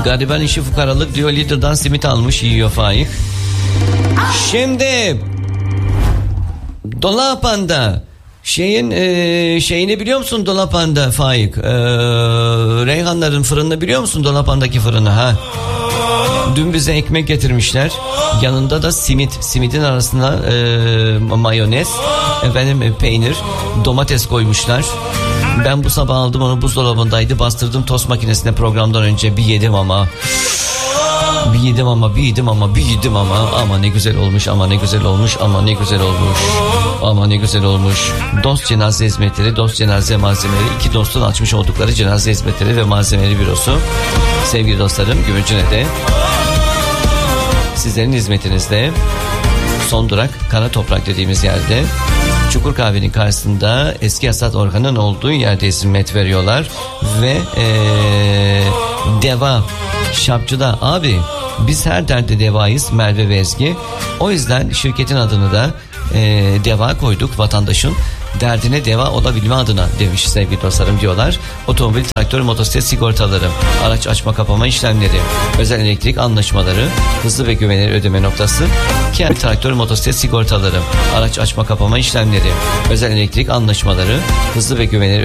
Gariban işi fukaralık diyor, Lidl'dan simit almış yiyor Faik. Şimdi Dolapanda şeyini biliyor musun Dolapanda Faik? Reyhanların fırını biliyor musun, Dolapandaki fırını ha? Dün bize ekmek getirmişler. Yanında da simit. Simitin arasına mayonez, peynir, domates koymuşlar. Ben bu sabah aldım onu, buzdolabındaydı. Bastırdım tost makinesine programdan önce, bir yedim ama. Ama ne güzel olmuş, ama ne güzel olmuş, ama ne güzel olmuş. Ama ne güzel olmuş. Dost cenaze hizmetleri, dost cenaze malzemeleri, iki dostun açmış oldukları cenaze hizmetleri ve malzemeleri bürosu. Sevgili dostlarım, Gümüşhane'de sizlerin hizmetinizde. Son durak Kara Toprak dediğimiz yerde, Çukur Kahve'nin karşısında eski Asat Orhan'ın olduğu yerde hizmet veriyorlar. Ve Deva Şapçı'da abi biz her derde devayız, Merve ve Ezgi. O yüzden şirketin adını da Deva koyduk, vatandaşın derdine deva olabilme adına demiş sevgili dostlarım diyorlar. Otomobil, traktör, motosiklet sigortaları, araç açma kapama işlemleri, özel elektrik anlaşmaları, hızlı ve güvenilir ödeme noktası, kendi traktör, motosiklet sigortaları, araç açma kapama işlemleri, özel elektrik anlaşmaları, hızlı ve güvenilir